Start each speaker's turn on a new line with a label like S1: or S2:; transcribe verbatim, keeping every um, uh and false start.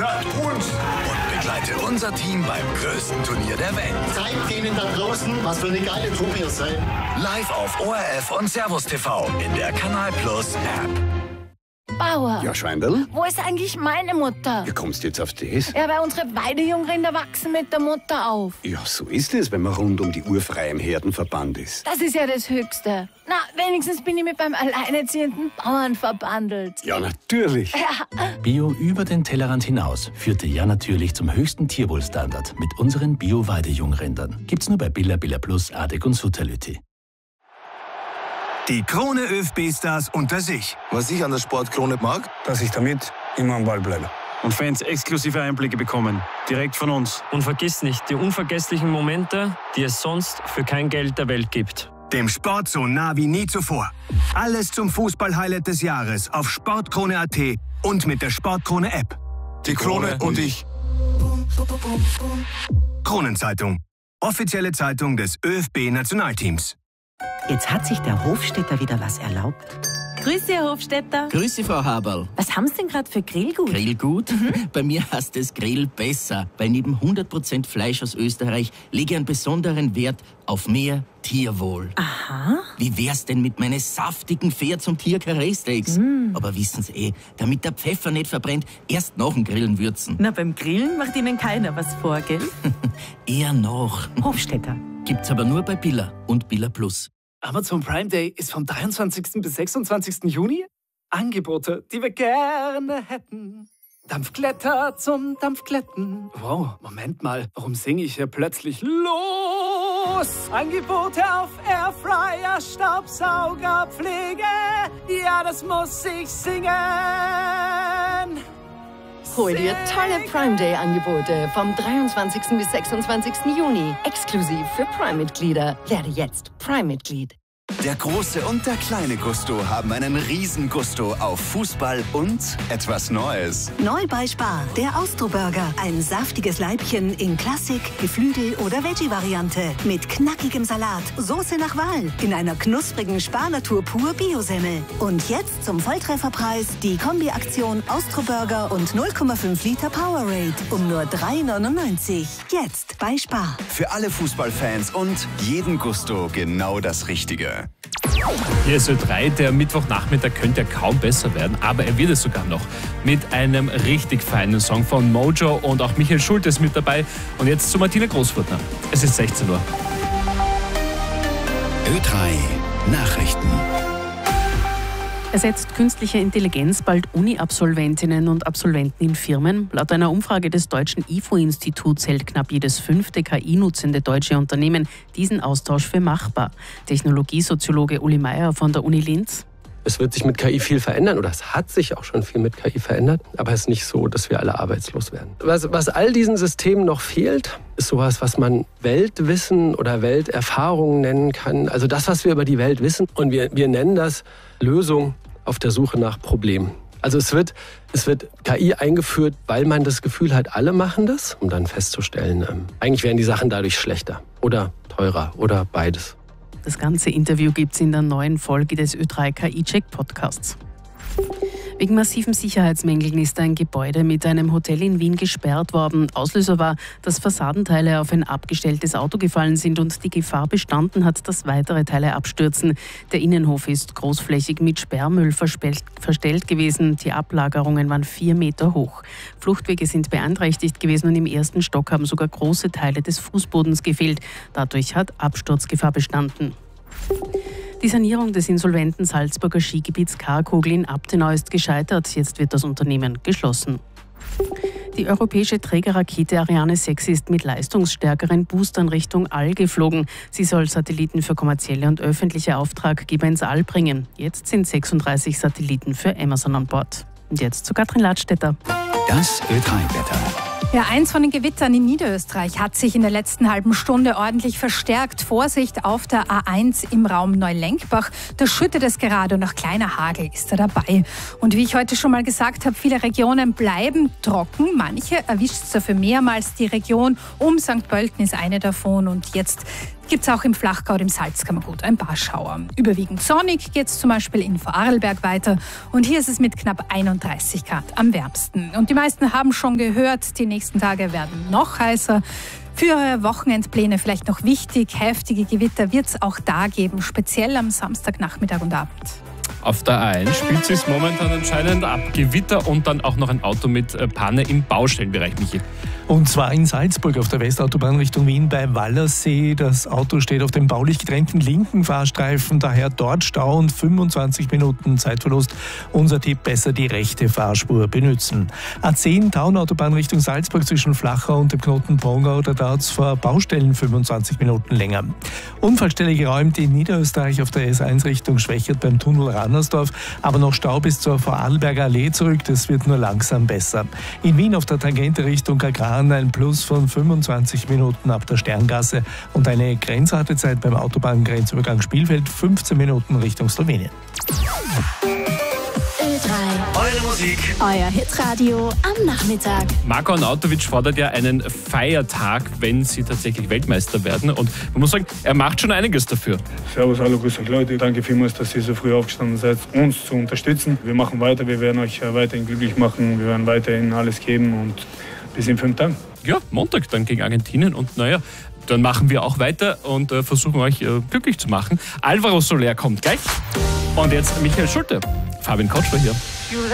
S1: Sagt uns!
S2: Und begleite unser Team beim größten Turnier der Welt.
S1: Zeigt denen da draußen, was für eine geile Truppe ihr seid.
S2: Live auf O R F und Servus T V in der Kanal Plus App.
S3: Bauer.
S4: Ja, Schweindl?
S3: Wo ist eigentlich meine Mutter?
S4: Wie kommst du jetzt auf das?
S3: Ja, weil unsere Weidejungrinder wachsen mit der Mutter auf.
S4: Ja, so ist es, wenn man rund um die Uhr frei im Herdenverband ist.
S3: Das ist ja das Höchste. Na, wenigstens bin ich mit beim alleinerziehenden Bauern verbandelt.
S4: Ja, natürlich.
S3: Ja.
S5: Bio über den Tellerrand hinaus führte ja natürlich zum höchsten Tierwohlstandard mit unseren Bio-Weidejungrindern. Gibt's nur bei Billa, Billa Plus, Adek und Sutterlütti.
S2: Die Krone ÖFB-Stars unter sich.
S6: Was ich an der Sportkrone mag,
S7: dass ich damit immer am Ball bleibe.
S8: Und Fans exklusive Einblicke bekommen. Direkt von uns.
S9: Und vergiss nicht die unvergesslichen Momente, die es sonst für kein Geld der Welt gibt.
S2: Dem Sport so nah wie nie zuvor. Alles zum Fußball-Highlight des Jahres auf sportkrone punkt at und mit der Sportkrone-App.
S6: die Krone und ich.
S2: Kronenzeitung. Offizielle Zeitung des ÖFB-Nationalteams.
S10: Jetzt hat sich der Hofstädter wieder was erlaubt.
S11: Grüß Sie, Herr Hofstädter.
S12: Grüß Sie, Frau Haberl.
S11: Was haben Sie denn gerade für Grillgut?
S12: Grillgut? Mhm. Bei mir heißt es Grill besser. Weil neben hundert Prozent Fleisch aus Österreich lege ich einen besonderen Wert auf mehr Tierwohl.
S11: Aha.
S12: Wie wär's denn mit meinen saftigen Pferd- und Tier-Karree-Steaks? Mm. Aber wissen Sie eh, damit der Pfeffer nicht verbrennt, erst nach dem Grillen würzen.
S11: Na, beim Grillen macht Ihnen keiner was vor, gell?
S12: Eher noch.
S11: Hofstädter.
S12: Gibt's aber nur bei Billa und Billa Plus.
S13: Amazon Prime Day ist vom dreiundzwanzigsten bis sechsundzwanzigsten Juni. Angebote, die wir gerne hätten. Dampfglätter zum Dampfglätten. Wow, Moment mal, warum singe ich hier plötzlich los? Angebote auf Airfryer, Staubsauger, Pflege. Ja, das muss ich singen.
S14: Hol dir tolle Prime Day Angebote vom dreiundzwanzigsten bis sechsundzwanzigsten Juni. Exklusiv für Prime-Mitglieder. Werde jetzt Prime-Mitglied.
S15: Der große und der kleine Gusto haben einen riesen Gusto auf Fußball und etwas Neues.
S16: Neu bei Spar, der Austro-Burger. Ein saftiges Leibchen in Klassik, Geflügel- oder Veggie-Variante. Mit knackigem Salat, Soße nach Wahl, in einer knusprigen Spar-Natur pur Biosemmel. Und jetzt zum Volltrefferpreis die Kombi-Aktion Austro-Burger und null Komma fünf Liter Powerade um nur drei neunundneunzig. Jetzt bei Spar.
S15: Für alle Fußballfans und jeden Gusto genau das Richtige.
S17: Hier ist Ö drei, der Mittwochnachmittag könnte ja kaum besser werden, aber er wird es sogar noch. Mit einem richtig feinen Song von Mojo und auch Michael Schulte ist mit dabei. Und jetzt zu Martina Großfurtner. Es ist sechzehn Uhr.
S2: Ö drei Nachrichten.
S18: Ersetzt künstliche Intelligenz bald Uni-Absolventinnen und Absolventen in Firmen? Laut einer Umfrage des Deutschen I F O-Instituts hält knapp jedes fünfte K I-nutzende deutsche Unternehmen diesen Austausch für machbar. Technologiesoziologe Uli Meier von der Uni Linz.
S19: Es wird sich mit K I viel verändern oder es hat sich auch schon viel mit K I verändert, aber es ist nicht so, dass wir alle arbeitslos werden. Was, was all diesen Systemen noch fehlt, ist sowas, was man Weltwissen oder Welterfahrung nennen kann. Also das, was wir über die Welt wissen, und wir, wir nennen das Lösung auf der Suche nach Problemen. Also es wird, es wird K I eingeführt, weil man das Gefühl hat, alle machen das, um dann festzustellen, ähm, eigentlich werden die Sachen dadurch schlechter oder teurer oder beides.
S18: Das ganze Interview gibt es in der neuen Folge des Ö drei K I-Check-Podcasts. Wegen massiven Sicherheitsmängeln ist ein Gebäude mit einem Hotel in Wien gesperrt worden. Auslöser war, dass Fassadenteile auf ein abgestelltes Auto gefallen sind und die Gefahr bestanden hat, dass weitere Teile abstürzen. Der Innenhof ist großflächig mit Sperrmüll verstellt gewesen. Die Ablagerungen waren vier Meter hoch. Fluchtwege sind beeinträchtigt gewesen und im ersten Stock haben sogar große Teile des Fußbodens gefehlt. Dadurch hat Absturzgefahr bestanden. Die Sanierung des insolventen Salzburger Skigebiets Karkogl in Abtenau ist gescheitert. Jetzt wird das Unternehmen geschlossen. Die europäische Trägerrakete Ariane sechs ist mit leistungsstärkeren Boostern Richtung All geflogen. Sie soll Satelliten für kommerzielle und öffentliche Auftraggeber ins All bringen. Jetzt sind sechsunddreißig Satelliten für Amazon an Bord. Und jetzt zu Katrin Ladstätter.
S2: Das Ö drei Wetter.
S20: Ja, eins von den Gewittern in Niederösterreich hat sich in der letzten halben Stunde ordentlich verstärkt. Vorsicht auf der A eins im Raum Neulenkbach. Da schüttet es gerade und auch kleiner Hagel ist da dabei. Und wie ich heute schon mal gesagt habe, viele Regionen bleiben trocken. Manche erwischt es dafür mehrmals. Die Region um Sankt Pölten ist eine davon. Und jetzt gibt es auch im Flachgau und im Salzkammergut ein paar Schauer. Überwiegend sonnig geht es zum Beispiel in Vorarlberg weiter und hier ist es mit knapp einunddreißig Grad am wärmsten. Und die meisten haben schon gehört, die nächsten Tage werden noch heißer. Für eure Wochenendpläne vielleicht noch wichtig, heftige Gewitter wird es auch da geben, speziell am Samstagnachmittag und Abend.
S17: Auf der A eins spielt sie es momentan anscheinend ab. Gewitter und dann auch noch ein Auto mit Panne im Baustellenbereich, Michi.
S21: Und zwar in Salzburg auf der Westautobahn Richtung Wien bei Wallersee. Das Auto steht auf dem baulich getrennten linken Fahrstreifen, daher dort Stau und fünfundzwanzig Minuten Zeitverlust. Unser Tipp, besser die rechte Fahrspur benutzen. A zehn Taunautobahn Richtung Salzburg zwischen Flachau und dem Knoten Pongau, da dauert es vor Baustellen fünfundzwanzig Minuten länger. Unfallstelle geräumt in Niederösterreich auf der S eins Richtung Schwächert beim Tunnel Rannersdorf, aber noch Stau bis zur Vorarlberger Allee zurück, das wird nur langsam besser. In Wien auf der Tangente Richtung Agrar ein Plus von fünfundzwanzig Minuten ab der Sterngasse und eine Grenzwartezeit beim Autobahngrenzübergang Spielfeld fünfzehn Minuten Richtung Slowenien.
S3: Ö drei.
S1: Eure Musik.
S3: Euer Hitradio am Nachmittag.
S17: Marko Arnautovic fordert ja einen Feiertag, wenn sie tatsächlich Weltmeister werden. Und man muss sagen, er macht schon einiges dafür.
S7: Servus, hallo, grüß euch Leute. Danke vielmals, dass ihr so früh aufgestanden seid, uns zu unterstützen. Wir machen weiter, wir werden euch weiterhin glücklich machen. Wir werden weiterhin alles geben und bis in fünf Tagen.
S17: Ja, Montag dann gegen Argentinien und naja, dann machen wir auch weiter und äh, versuchen euch äh, glücklich zu machen. Alvaro Soler kommt gleich und jetzt Michael Schulte. Fabian Kotsch war hier.